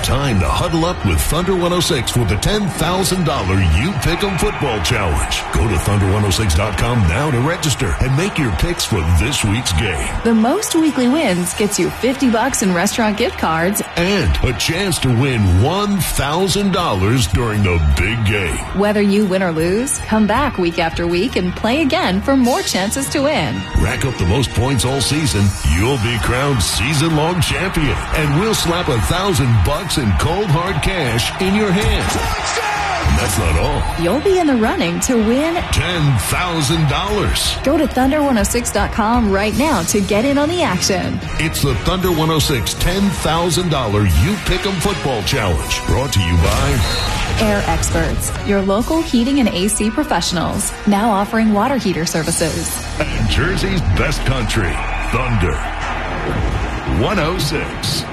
time to huddle up with Thunder 106 for the $10,000 You Pick'em Football Challenge. Go to Thunder106.com now to register and make your picks for this week's game. The most weekly wins gets you $50 in restaurant gift cards and a chance to win $1,000 during the big game. Whether you win or lose, come back week after week and play again for more chances to win. Rack up the most points all season, you'll be crowned season-long champion, and we'll slap $1,000 in cold hard cash in your hand. And that's not all. You'll be in the running to win $10,000. Go to Thunder106.com right now to get in on the action. It's the Thunder 106 $10,000 You Pick'em Football Challenge. Brought to you by Air Experts, your local heating and AC professionals, now offering water heater services. And Jersey's best country, Thunder 106.